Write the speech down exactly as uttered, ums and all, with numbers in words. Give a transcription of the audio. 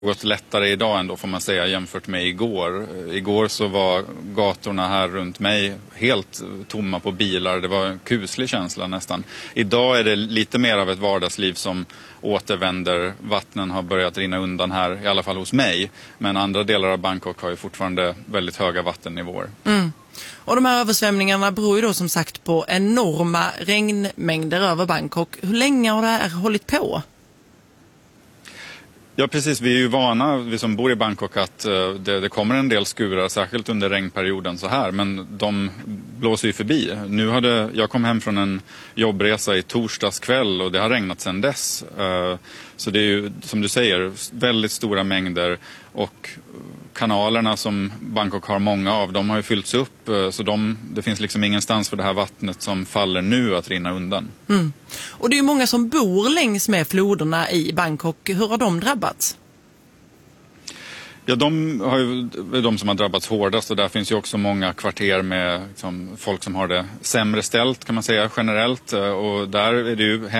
Något lättare idag ändå får man säga jämfört med igår. Igår så var gatorna här runt mig helt tomma på bilar. Det var en kuslig känsla nästan. Idag är det lite mer av ett vardagsliv som återvänder. Vattnen har börjat rinna undan här, i alla fall hos mig. Men andra delar av Bangkok har ju fortfarande väldigt höga vattennivåer. Mm. Och de här översvämningarna beror ju då som sagt på enorma regnmängder över Bangkok. Hur länge har det här hållit på? Ja, precis. Vi är ju vana, vi som bor i Bangkok, att uh, det, det kommer en del skurar, särskilt under regnperioden så här. Men de blåser ju förbi. Nu hade, jag kom hem från en jobbresa i torsdags kväll och det har regnat sedan dess. Uh, så det är ju, som du säger, väldigt stora mängder. Och kanalerna som Bangkok har många av, de har ju fyllts upp. Uh, så de, det finns liksom ingenstans för det här vattnet som faller nu att rinna undan. Mm. Och det är ju många som bor längs med floderna i Bangkok. Hur har de drabbats? Ja, de har ju, de som har drabbats hårdast, och där finns ju också många kvarter med liksom, folk som har det sämre ställt kan man säga generellt. Och där är det ju